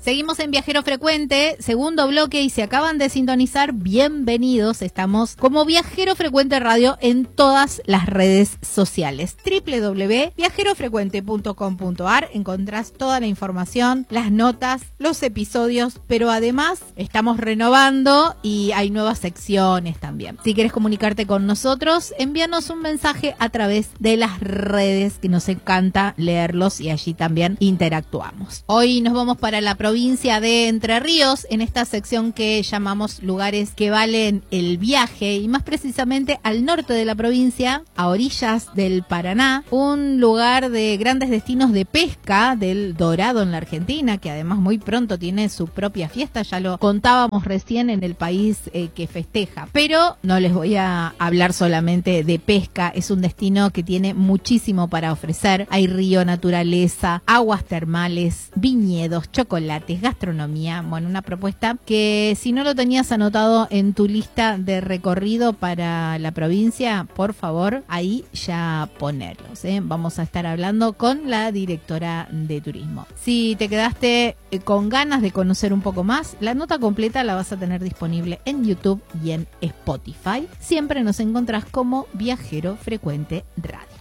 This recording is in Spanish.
Seguimos en Viajero Frecuente, segundo bloque, y si acaban de sintonizar, bienvenidos. Estamos como Viajero Frecuente Radio en todas las redes sociales. www.viajerofrecuente.com.ar. Encontrás toda la información, las notas, los episodios, pero además estamos renovando y hay nuevas secciones también. Si quieres comunicarte con nosotros, envíanos un mensaje a través de las redes, que nos encanta leerlos y allí también interactuamos. Hoy nos vamos para la provincia de Entre Ríos, en esta sección que llamamos lugares que valen el viaje, y más precisamente al norte de la provincia, a orillas del Paraná, un lugar de grandes destinos de pesca del Dorado en la Argentina, que además muy pronto tiene su propia fiesta, ya lo contábamos recién, en el país que festeja. Pero no les voy a hablar solamente de pesca, es un destino que tiene muchísimo para ofrecer. Hay río, naturaleza, aguas termales, viñedos, chocolates, gastronomía. Bueno, una propuesta que si no lo tenías anotado en tu lista de recorrido para la provincia, por favor, ahí ya ponerlos, ¿eh? Vamos a estar hablando con la directora de turismo. Si te quedaste con ganas de conocer un poco más, la nota completa la vas a tener disponible en YouTube y en Spotify. Siempre nos encontrás como Viajero Frecuente Radio.